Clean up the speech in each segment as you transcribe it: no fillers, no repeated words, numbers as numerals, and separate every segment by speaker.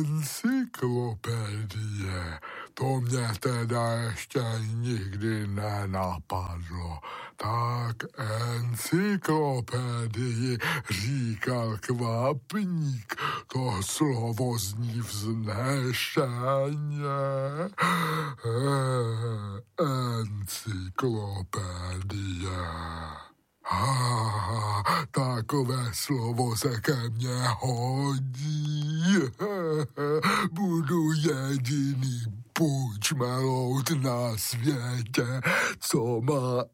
Speaker 1: encyklopedie. To mě teda ještě nikdy nenapadlo. Tak encyklopedii říkal Kvapník. To slovo zní vznešeně. Encyklopedie. Takové slovo se ke mně hodí. Budu jediný pučmelout na světě, co má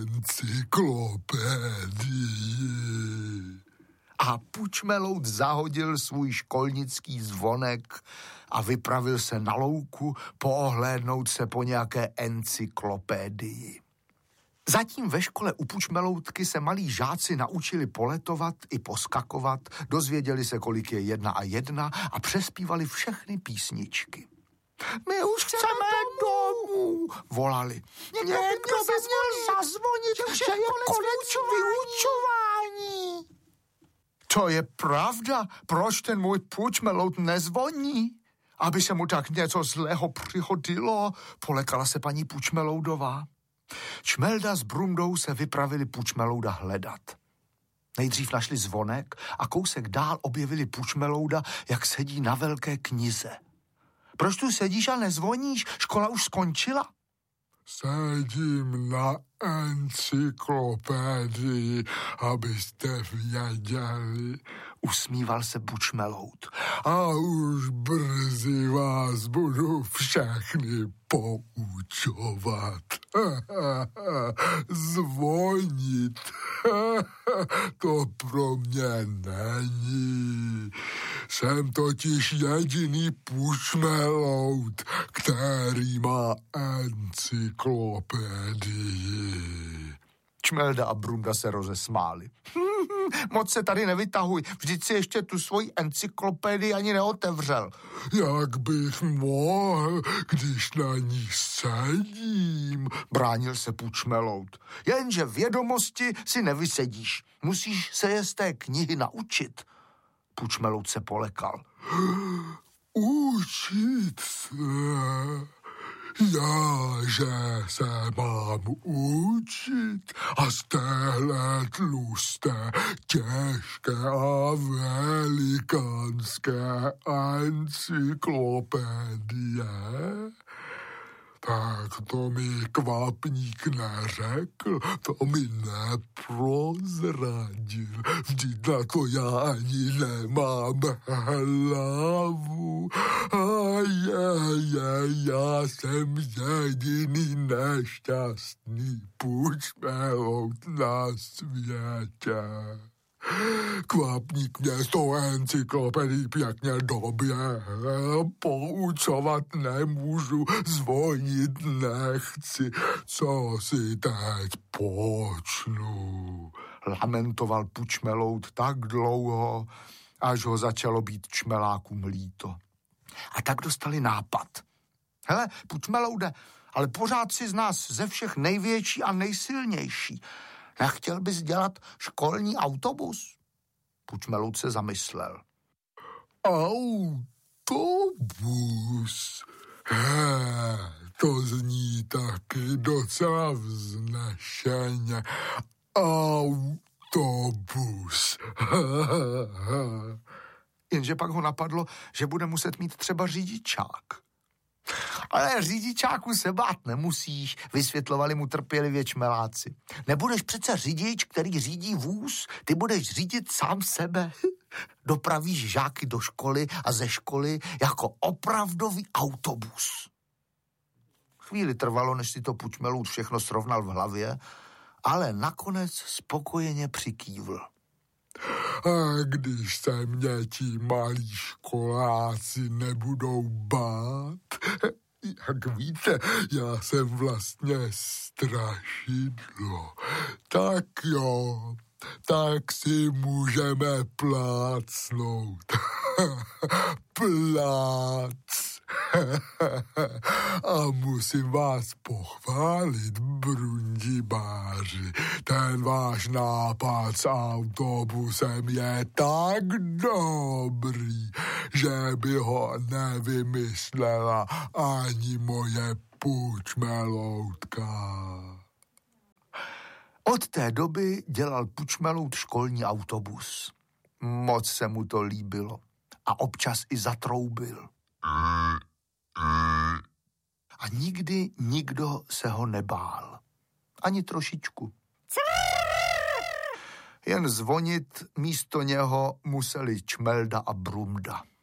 Speaker 1: encyklopedii.
Speaker 2: A pučmelout zahodil svůj školnický zvonek a vypravil se na louku pohlédnout se po nějaké encyklopedii. Zatím ve škole u pučmeloutky se malí žáci naučili poletovat i poskakovat, dozvěděli se, kolik je 1 a 1 a přespívali všechny písničky. My už chceme domů, volali. Někdo by měl zazvonit, že je konec vyučování. To je pravda, proč ten můj pučmelout nezvoní? Aby se mu tak něco zlého přihodilo, polekala se paní Pučmeloudová. Čmelda s Brundou se vypravili pučmelouda hledat. Nejdřív našli zvonek a kousek dál objevili pučmelouda, jak sedí na velké knize. Proč tu sedíš a nezvoníš? Škola už skončila?
Speaker 1: Sedím na encyklopedii, abyste věděli.
Speaker 2: Usmíval se pučmeloud.
Speaker 1: A už brzy vás budu všechny poučovat. Zvonit. To pro mě není. Jsem totiž jediný pučmelout, který má encyklopedii.
Speaker 2: Čmelda a Brunda se rozesmáli. Moc se tady nevytahuj, vždyť si ještě tu svoji encyklopedii ani neotevřel.
Speaker 1: Jak bych mohl, když na ní sedím?
Speaker 2: Bránil se pučmelout. Jenže vědomosti si nevysedíš. Musíš se je z té knihy naučit. Pučmelout se polekal.
Speaker 1: Učit se? Já, že se mám učit a z téhle tlusté, těžké a velikánské encyklopedie? Tak to mi Kvapník neřekl, to mi neprozradil. Vždyť na to já ani nemám hlavu. Já jsem jediný nešťastný pučmelout na světě. Kvapník mě s tou encyklopedií pěkně doběhl, poučovat nemůžu, zvonit nechci, co si teď počnu.
Speaker 2: Lamentoval pučmelout tak dlouho, až ho začalo být čmelákům líto. A tak dostali nápad. Hele, pučmeloude, ale pořád si z nás ze všech největší a nejsilnější. Nechtěl bys dělat školní autobus? Pučmelout se zamyslel.
Speaker 1: Autobus? To zní taky docela vznešeně. Autobus.
Speaker 2: Jenže pak ho napadlo, že bude muset mít třeba řidičák. Ale řidičáku se bát nemusíš, vysvětlovali mu trpělivě čmeláci. Nebudeš přece řidič, který řídí vůz, ty budeš řídit sám sebe. Dopravíš žáky do školy a ze školy jako opravdový autobus. Chvíli trvalo, než si to pučmelout všechno srovnal v hlavě, ale nakonec spokojeně přikývl.
Speaker 1: A když se mě ti malí školáci nebudou bát, jak víte, já jsem vlastně strašidlo. Tak jo, tak si můžeme plácnout. Plác. A musím vás pochválit, brundibáři. Ten váš nápad s autobusem je tak dobrý, že by ho nevymyslela ani moje Pučmeloutka.
Speaker 2: Od té doby dělal Pučmelout školní autobus. Moc se mu to líbilo a občas i zatroubil. A nikdy nikdo se ho nebál. Ani trošičku. Jen zvonit místo něho museli Čmelda a Brumda.